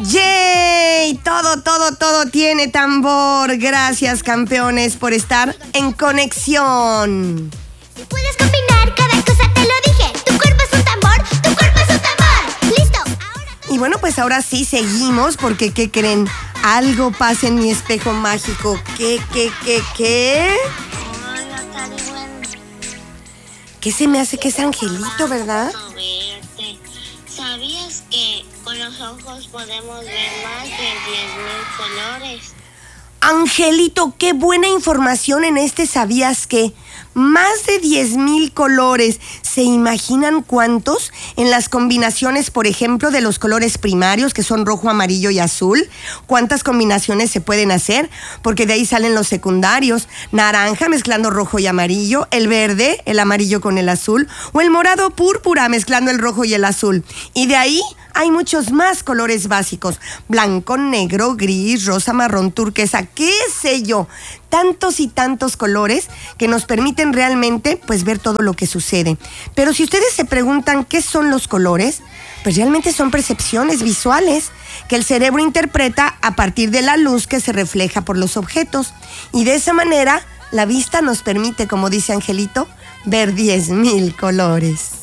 ¡Yay! Todo tiene tambor. Gracias, campeones, por estar en conexión. Si puedes combinar cada cosa, te lo dije. Tu cuerpo es un tambor, tu cuerpo es un tambor. ¡Listo! Ahora... Y bueno, pues ahora sí seguimos porque, ¿qué creen? Algo pasa en mi espejo mágico. ¿Qué? Hola, Cariben. ¿Qué se me hace que es Angelito, verdad? Verte. ¿Sabías que con los ojos podemos ver más de 10,000 colores? Angelito, qué buena información en este ¿sabías qué? Más de 10,000 colores. ¿Se imaginan cuántos? En las combinaciones, por ejemplo, de los colores primarios, que son rojo, amarillo y azul. ¿Cuántas combinaciones se pueden hacer? Porque de ahí salen los secundarios. Naranja mezclando rojo y amarillo, el verde, el amarillo con el azul, o el morado púrpura mezclando el rojo y el azul. Y de ahí hay muchos más colores básicos. Blanco, negro, gris, rosa, marrón, turquesa, qué sé yo. Tantos y tantos colores que nos permiten realmente pues ver todo lo que sucede. Pero si ustedes se preguntan qué son los colores, pues realmente son percepciones visuales que el cerebro interpreta a partir de la luz que se refleja por los objetos. Y de esa manera la vista nos permite, como dice Angelito, ver 10,000 colores.